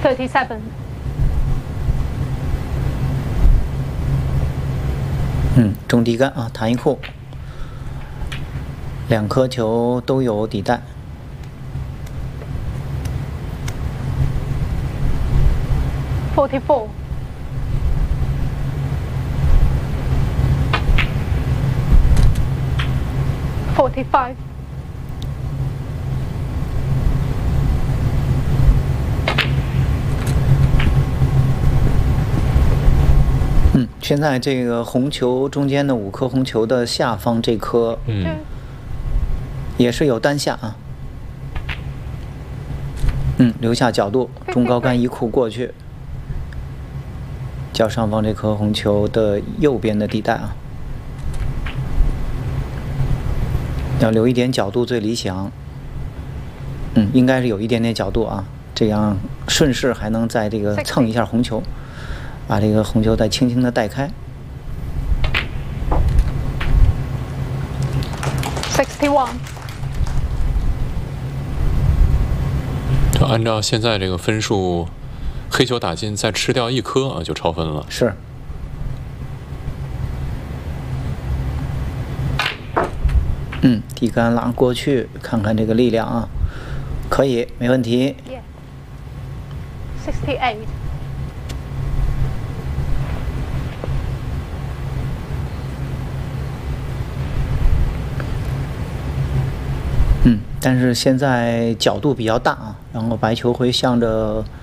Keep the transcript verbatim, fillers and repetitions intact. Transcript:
thirty-seven。 嗯，中低杆啊，弹一库，两颗球都有底带。 forty-four。forty-five。 嗯，现在这个红球中间的五颗红球的下方这颗， 嗯， 也是有单下啊。嗯，留下角度，中高杆一库过去，较上方这颗红球的右边的底带啊，要留一点角度最理想。嗯，应该是有一点点角度啊，这样顺势还能在这个蹭一下红球。把这个红球再轻轻的带开。 sixty-one。 就按照现在这个分数，黑球打进再吃掉一颗啊，就超分了。 是。嗯，底杆拉过去，看看这个力量啊，可以，没问题。 Yeah. sixty-eight。 嗯，但是现在角度比较大啊，然后白球会向着